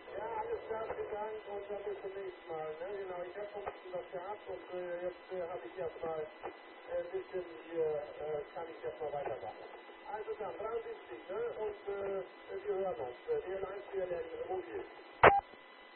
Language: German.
Ja, alles herzlichen Dank und dann bis zum nächsten Mal. Ne? Genau, ich habe ein bisschen was gehabt und jetzt habe ich erstmal ein bisschen hier, kann ich erstmal weitermachen. Also dann, 73, ne? Und wir hören uns. DL1, DLN, Mobil.